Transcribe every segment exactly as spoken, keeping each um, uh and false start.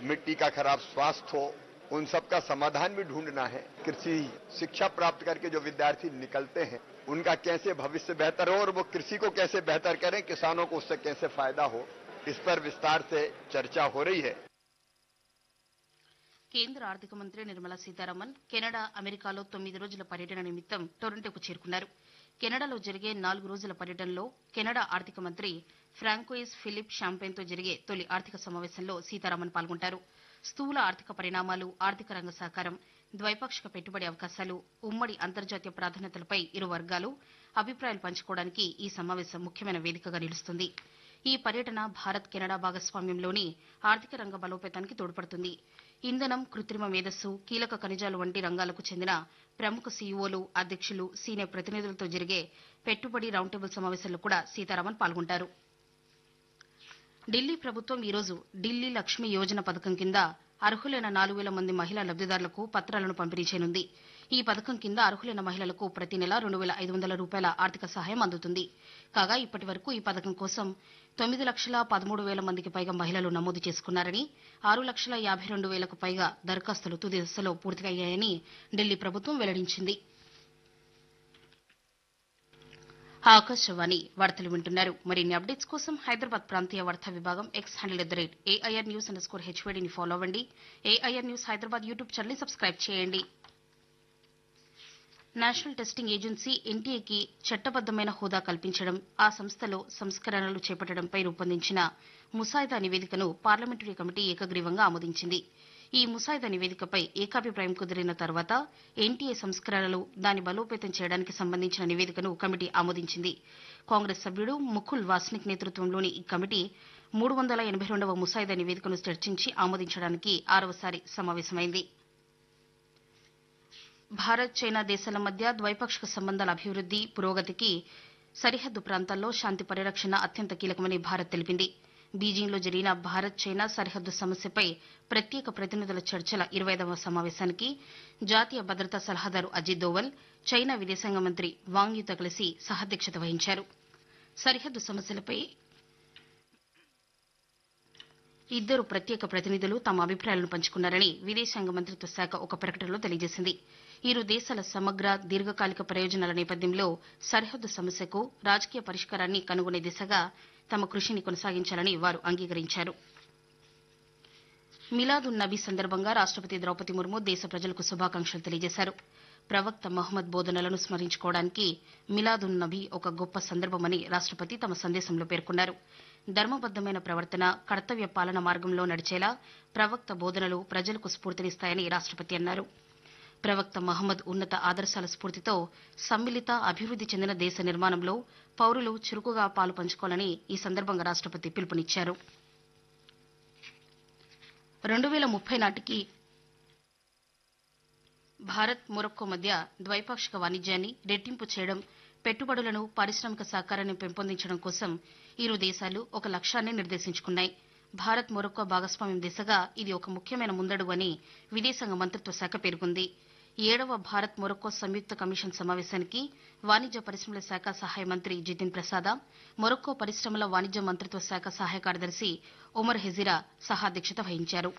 मिट्टी का खराब स्वास्थ्य हो, उन सब का समाधान भी ढूंढना है। कृषि शिक्षा प्राप्त करके जो विद्यार्थी निकलते हैं उनका कैसे भविष्य बेहतर हो और वो कृषि को कैसे बेहतर करें, किसानों को उससे कैसे फायदा हो, इस पर विस्तार से चर्चा हो रही है। కేంద్ర ఆర్థిక మంత్రి నిర్మలా సీతారామన్ కెనడా అమెరికాలో తొమ్మిది రోజుల పర్యటన నిమిత్తం టొరంటోకు చేరుకున్నారు. కెనడాలో జరిగే నాలుగు రోజుల పర్యటనలో కెనడా ఆర్థిక మంత్రి ఫ్రాంకోయిస్ ఫిలిప్ షాంపెన్తో జరిగే తొలి ఆర్థిక సమావేశంలో సీతారామన్ పాల్గొంటారు. స్థూల ఆర్థిక పరిణామాలు, ఆర్థిక రంగ సహకారం, ద్వైపాక్షిక పెట్టుబడి అవకాశాలు, ఉమ్మడి అంతర్జాతీయ ప్రాధాన్యతలపై ఇరు వర్గాలు అభిప్రాయాలు పంచుకోవడానికి ఈ సమావేశం ముఖ్యమైన వేదికగా నిలుస్తుంది. ఈ పర్యటన భారత్ కెనడా భాగస్వామ్యంలోని ఆర్థిక రంగ బలోపేతానికి తోడ్పడుతుంది. ఇంధనం, కృత్రిమ మేధస్సు, కీలక ఖనిజాలు వంటి రంగాలకు చెందిన ప్రముఖ సీఈఓలు, అధ్యక్షులు, సీనియర్ ప్రతినిధులతో జరిగే పెట్టుబడి రౌండ్ టేబుల్ సమావేశంలో కూడా సీతారామన్ పాల్గొంటారు. ఢిల్లీ ప్రభుత్వం ఈరోజు ఢిల్లీ లక్ష్మీ యోజన పథకం కింద అర్హులైన నాలుగు వేల మంది మహిళా లబ్దిదారులకు పత్రాలను పంపిణీ చేయనుంది. ఈ పథకం కింద అర్హులైన మహిళలకు ప్రతి నెల రెండు వేల ఐదు వందల రూపాయల ఆర్థిక సహాయం అందుతుంది. కాగా ఇప్పటి వరకు ఈ పథకం కోసం తొమ్మిది లక్షల పదమూడు వేల మందికి పైగా మహిళలు నమోదు చేసుకున్నారని, ఆరు లక్షల యాభై రెండు వేలకు పైగా దరఖాస్తులు తుది దశలో పూర్తయ్యాయని ఢిల్లీ ప్రభుత్వం వెల్లడించింది. ఆకాశవాణి వార్తలు వింటున్నారు. మరిన్ని అప్డేట్స్ కోసం హైదరాబాద్ ప్రాంతీయ వార్తా విభాగం X handle at the rate AIR news under score హెచ్వైడీని follow అవ్వండి. ఏఐఆర్ న్యూస్ హైదరాబాద్ యూట్యూబ్ ఛానల్ని సబ్స్క్రైబ్ చేయండి. నేషనల్ టెస్టింగ్ ఏజెన్సీ ఎన్టీఏకి చట్టబద్దమైన హోదా కల్పించడం, ఆ సంస్థలో సంస్కరణలు చేపట్టడంపై రూపొందించిన ముసాయిదా నివేదికను పార్లమెంటరీ కమిటీ ఏకగ్రీవంగా ఆమోదించింది. ఈ ముసాయిదా నివేదికపై ఏకాభిప్రాయం కుదిరిన తర్వాత ఎన్టీఏ సంస్కరణలు, దాని బలోపేతం చేయడానికి సంబంధించిన నివేదికను కమిటీ ఆమోదించింది. కాంగ్రెస్ సభ్యుడు ముకుల్ వాస్నిక్ నేతృత్వంలోని ఈ కమిటీ మూడు వందల ఎనబై రెండవ ముసాయిదా నివేదికను చర్చించి ఆమోదించడానికి ఆరవసారి సమావేశమైంది. భారత్, చైనా దేశాల మధ్య ద్వైపాక్షిక సంబంధాల అభివృద్ది, పురోగతికి సరిహద్దు ప్రాంతాల్లో శాంతి పరిరక్షణ అత్యంత కీలకమని భారత్ తెలిపింది. బీజింగ్లో జరిగిన భారత్ చైనా సరిహద్దు సమస్యపై ప్రత్యేక ప్రతినిధుల చర్చల ఇరవై ఐదవ సమావేశానికి జాతీయ భద్రతా సలహాదారు అజిత్ దోవల్, చైనా విదేశాంగ మంత్రి వాంగ్ యితో కలిసి సహాధ్యక్షత వహించారు. సరిహద్దు సమస్యలపై ఇద్దరు ప్రత్యేక ప్రతినిధులు తమ అభిప్రాయాలను పంచుకున్నారని విదేశాంగ మంత్రిత్వ శాఖ ఒక ప్రకటనలో తెలియజేసింది. ఇరు దేశాల సమగ్ర, దీర్ఘకాలిక ప్రయోజనాల నేపథ్యంలో సరిహద్దు సమస్యకు రాజకీయ పరిష్కారాన్ని కనుగొనే దిశగా తమ కృషిని కొనసాగించాలని వారు అంగీకరించారు. మిలాద్ ఉన్ నబీ సందర్భంగా రాష్టపతి ద్రౌపది ముర్ము దేశ ప్రజలకు శుభాకాంక్షలు తెలియజేశారు. ప్రవక్త మహమ్మద్ బోధనలను స్మరించుకోవడానికి మిలాద్ ఉన్ నబీ ఒక గొప్ప సందర్భమని రాష్టపతి తమ సందేశంలో పేర్కొన్నారు. ధర్మబద్దమైన ప్రవర్తన, కర్తవ్య పాలన మార్గంలో నడిచేలా ప్రవక్త బోధనలు ప్రజలకు స్ఫూర్తినిస్తాయని రాష్టపతి అన్నారు. ప్రవక్త మహమ్మద్ ఉన్నత ఆదర్శాల స్ఫూర్తితో సమ్మిళిత, అభివృద్ది చెందిన దేశ నిర్మాణంలో పౌరులు చురుకుగా పాలు పంచుకోవాలని ఈ సందర్భంగా రాష్టపతి పిలుపునిచ్చారు. రెండు వేల ముప్పై నాటికి భారత్, మొరక్కో మధ్య ద్వైపాక్షిక వాణిజ్యాన్ని రెట్టింపు చేయడం, పెట్టుబడులను, పారిశ్రామిక సహకారాన్ని పెంపొందించడం కోసం ఇరు దేశాలు ఒక లక్ష్యాన్ని నిర్దేశించుకున్నాయి. భారత్, మొరక్కో భాగస్వామ్యం దిశగా ఇది ఒక ముఖ్యమైన ముందడుగు అని విదేశాంగ మంత్రిత్వ శాఖ పేర్కొంది. ఏడవ భారత్ మొరక్కో సంయుక్త కమిషన్ సమావేశానికి వాణిజ్య పరిశ్రమల శాఖ సహాయ మంత్రి జితిన్ ప్రసాద, మొరక్కో పరిశ్రమల వాణిజ్య మంత్రిత్వ శాఖ సహాయ కార్యదర్శి ఒమర్ హెజిరా సహాధ్యక్షత వహించారు.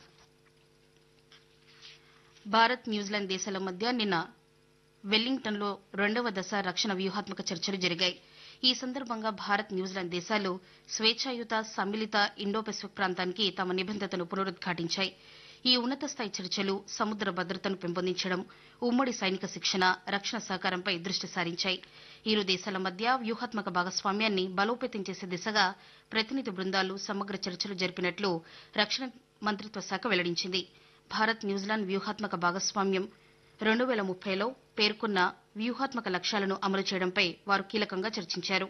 భారత్, న్యూజిలాండ్ దేశాల మధ్య నిన్న వెల్లింగ్టన్లో రెండవ దశ రక్షణ వ్యూహాత్మక చర్చలు జరిగాయి. ఈ సందర్భంగా భారత్, న్యూజిలాండ్ దేశాలు స్వేచ్ఛాయుత, సమ్మిళిత ఇండో పెసిఫిక్ ప్రాంతానికి తమ నిబంధతను పునరుద్ఘాటించాయి. ఈ ఉన్నత స్థాయి చర్చలు సముద్ర భద్రతను పెంపొందించడం, ఉమ్మడి సైనిక శిక్షణ, రక్షణ సహకారంపై దృష్టి సారించాయి. ఇరు దేశాల మధ్య వ్యూహాత్మక భాగస్వామ్యాన్ని బలోపేతం చేసే దిశగా ప్రతినిధి బృందాలు సమగ్ర చర్చలు జరిపినట్లు రక్షణ మంత్రిత్వ శాఖ వెల్లడించింది. భారత్, న్యూజిలాండ్ వ్యూహాత్మక భాగస్వామ్యం రెండు వేల ముప్పైలో పేర్కొన్న వ్యూహాత్మక లక్ష్యాలను అమలు చేయడంపై వారు కీలకంగా చర్చించారు.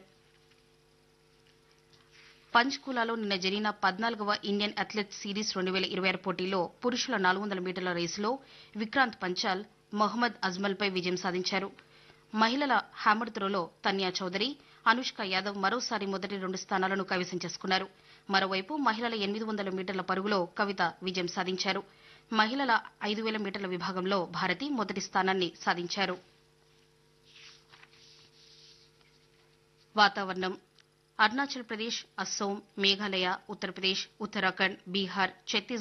పంచ్కులాలో నిన్న జరిగిన పద్నాలుగవ ఇండియన్ అథ్లెట్స్ సిరీస్ రెండు వేల ఇరవై ఆరు పోటీలో పురుషుల నాలుగు వందల మీటర్ల రేసులో విక్రాంత్ పంచాల్ మొహమ్మద్ అజ్మల్పై విజయం సాధించారు. మహిళల హ్యామర్ త్రోలో తన్యా చౌదరి, అనుష్క యాదవ్ మరోసారి మొదటి రెండు స్థానాలను కైవసం చేసుకున్నారు. మరోవైపు మహిళల ఎనిమిది వందల మీటర్ల పరుగులో కవిత విజయం సాధించారు. మహిళల ఐదు వేల మీటర్ల విభాగంలో భారతి మొదటి స్థానాన్ని సాధించారు. వాతావరణం. అరుణాచల్ ప్రదేశ్, అస్సోం, మేఘాలయ, ఉత్తరప్రదేశ్, ఉత్తరాఖండ్, బీహార్, ఛత్తీస్గఢ్